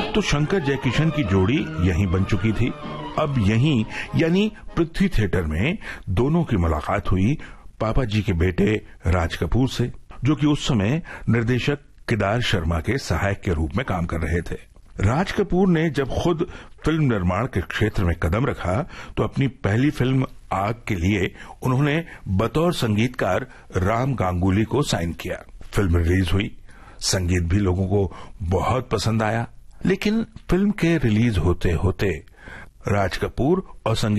तो शंकर जयकिशन की जोड़ी यहीं बन चुकी थी। अब यहीं यानी पृथ्वी थिएटर में दोनों की मुलाकात हुई पापा जी के बेटे राज कपूर से, जो कि उस समय निर्देशक केदार शर्मा के सहायक के रूप में काम कर रहे थे। राज कपूर ने जब खुद फिल्म निर्माण के क्षेत्र में कदम रखा तो अपनी पहली फिल्म आग के लिए उन्होंने बतौर संगीतकार राम गांगुली को साइन किया। फिल्म रिलीज हुई, संगीत भी लोगों को बहुत पसंद आया, लेकिन फिल्म के रिलीज होते होते राज कपूर और संगीत